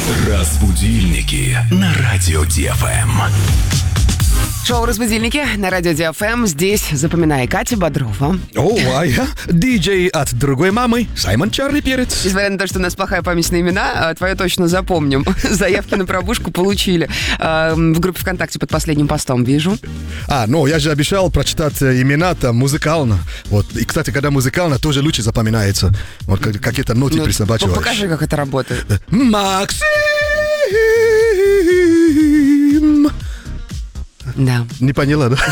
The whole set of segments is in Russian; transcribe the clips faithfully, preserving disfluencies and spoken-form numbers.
Разбудильники на радио Ди Эф Эм. Шоу «Разбудильники» на радио Ди Эф Эм. Здесь, запоминай, Катя Бодрова. О, а я диджей от другой мамы, Саймон Чарли Перец. Несмотря на то, что у нас плохая память на имена, твое точно запомним. Заявки на пробужку получили. В группе ВКонтакте под последним постом вижу. А, ну, я же обещал прочитать имена там музыкально. Вот, и, кстати, когда музыкально, тоже лучше запоминается. Вот как- какие-то ноты Ну, присобачиваешь. покажи, как это работает. Максим! Да. Не поняла, да?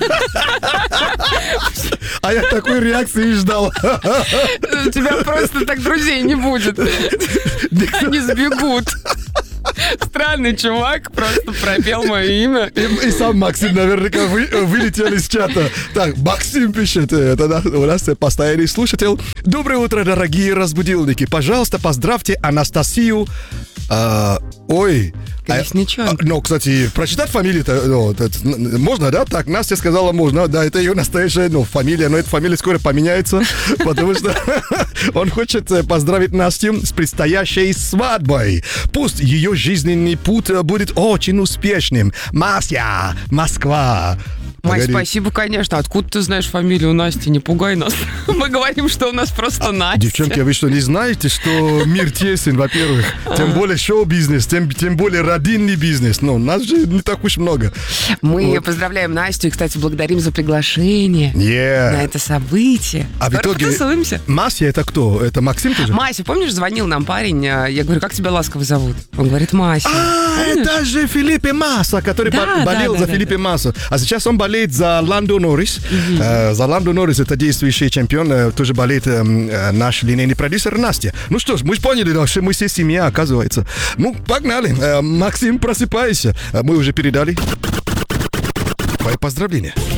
А я такой реакции ждал. У тебя просто так друзей не будет. Они сбегут. Странный чувак просто пропел мое имя. И, и сам Максим наверняка вы, вылетел из чата. Так, Максим пишет, это да, у нас постоянный слушатель. Доброе утро, дорогие разбудилники. Пожалуйста, поздравьте Анастасию. А, ой. Колесниченко. А, ну, кстати, прочитать фамилию-то ну, это, можно, да? Так, Настя сказала, можно. Да, это ее настоящая ну, фамилия, но эта фамилия скоро поменяется, потому что он хочет поздравить Настю с предстоящей свадьбой. Пусть ее жизненный путь будет очень успешным. Мася, Москва. Май, Погоди. спасибо, конечно. Откуда ты знаешь фамилию Насти? Не пугай нас. Мы говорим, что у нас просто Настя. Девчонки, а вы что, не знаете, что мир тесен, во-первых? Тем более шоу-бизнес, тем, тем более родинный бизнес. Но нас же не так уж много. Мы Вот. поздравляем Настю и, кстати, благодарим за приглашение Yeah. на это событие. А в Скоро итоге... потусуемся. Мася это кто? Это Максим тоже? Мася, помнишь, звонил нам парень, а, я говорю, как тебя ласково зовут? Он говорит, Мася. А, это же Филиппе Масса, который Да, бо- да, болел да, за да, Филиппе да. Масса. А сейчас он болеет за Ландо Норрис. Э, за Ландо Норрис, это действующий чемпион, э, тоже болеет э, э, наш линейный продюсер Настя. Ну что ж, мы же поняли, да, что мы все семья, оказывается. Ну, погнали. Э, Максим, просыпайся. Э, Мы уже передали твои поздравления.